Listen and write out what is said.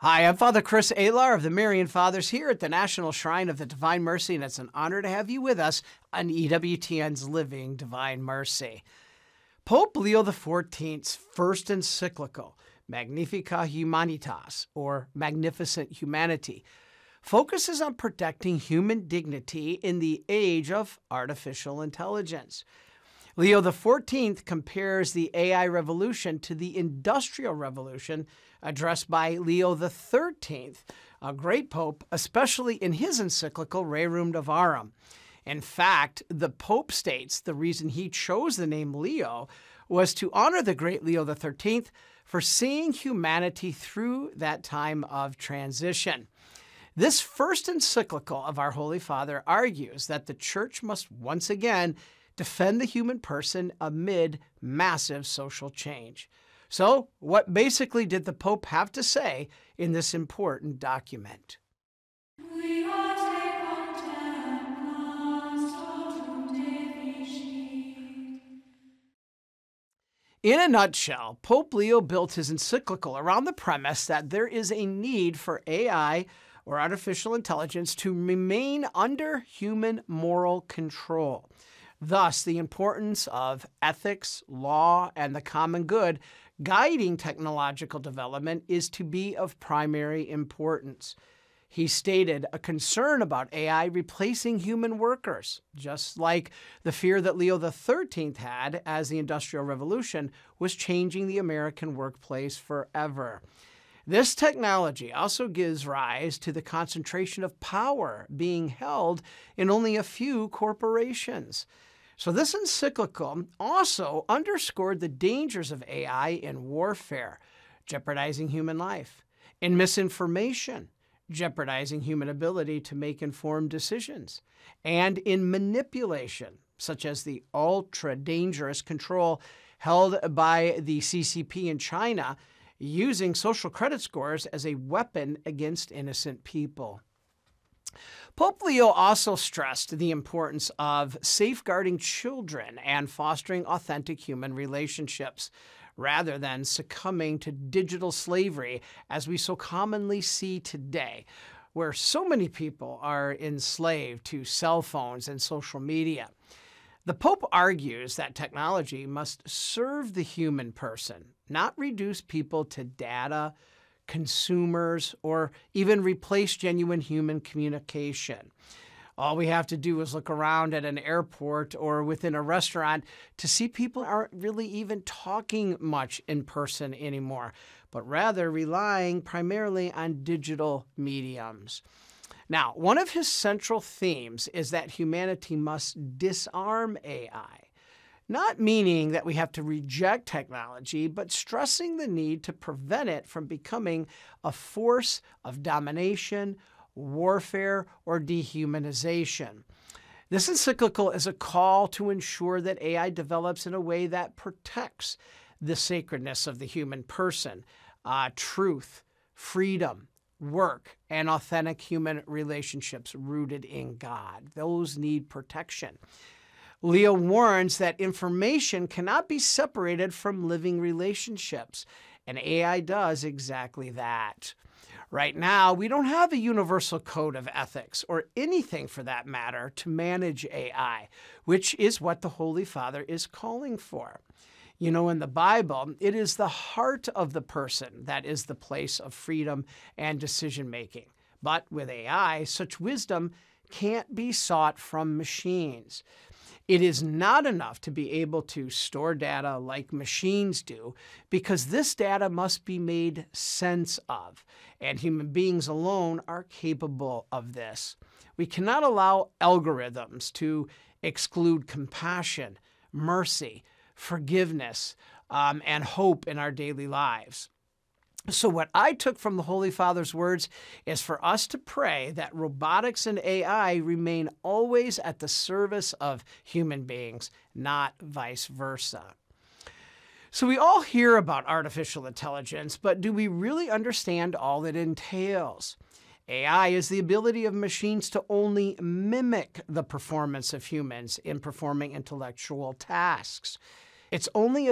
Hi, I'm Father Chris Alar of the Marian Fathers here at the National Shrine of the Divine Mercy, and it's an honor to have you with us on EWTN's Living Divine Mercy. Pope Leo XIV's first encyclical, Magnificat Humanitas, or Magnificent Humanity, focuses on protecting human dignity in the age of artificial intelligence. Leo XIV compares the AI revolution to the Industrial Revolution addressed by Leo XIII, a great pope, especially in his encyclical Rerum Novarum. In fact, the Pope states the reason he chose the name Leo was to honor the great Leo XIII for seeing humanity through that time of transition. This first encyclical of our Holy Father argues that the Church must once again defend the human person amid massive social change. So, what basically did the Pope have to say in this important document? In a nutshell, Pope Leo built his encyclical around the premise that there is a need for AI, or artificial intelligence, to remain under human moral control. Thus, the importance of ethics, law, and the common good guiding technological development is to be of primary importance. He stated a concern about AI replacing human workers, just like the fear that Leo XIII had as the Industrial Revolution was changing the American workplace forever. This technology also gives rise to the concentration of power being held in only a few corporations. So this encyclical also underscored the dangers of AI in warfare, jeopardizing human life, in misinformation, jeopardizing human ability to make informed decisions, and in manipulation, such as the ultra-dangerous control held by the CCP in China, using social credit scores as a weapon against innocent people. Pope Leo also stressed the importance of safeguarding children and fostering authentic human relationships, rather than succumbing to digital slavery as we so commonly see today, where so many people are enslaved to cell phones and social media. The Pope argues that technology must serve the human person, not reduce people to data, consumers, or even replace genuine human communication. All we have to do is look around at an airport or within a restaurant to see people aren't really even talking much in person anymore, but rather relying primarily on digital mediums. Now, one of his central themes is that humanity must disarm AI. Not meaning that we have to reject technology, but stressing the need to prevent it from becoming a force of domination, warfare, or dehumanization. This encyclical is a call to ensure that AI develops in a way that protects the sacredness of the human person, truth, freedom, work, and authentic human relationships rooted in God. Those need protection. Leo warns that information cannot be separated from living relationships, and AI does exactly that. Right now, we don't have a universal code of ethics, or anything for that matter, to manage AI, which is what the Holy Father is calling for. You know, in the Bible, it is the heart of the person that is the place of freedom and decision-making. But with AI, such wisdom can't be sought from machines. It is not enough to be able to store data like machines do, because this data must be made sense of, and human beings alone are capable of this. We cannot allow algorithms to exclude compassion, mercy, forgiveness, and hope in our daily lives. So what I took from the Holy Father's words is for us to pray that robotics and AI remain always at the service of human beings, not vice versa. So we all hear about artificial intelligence, but do we really understand all it entails? AI is the ability of machines to only mimic the performance of humans in performing intellectual tasks. It's only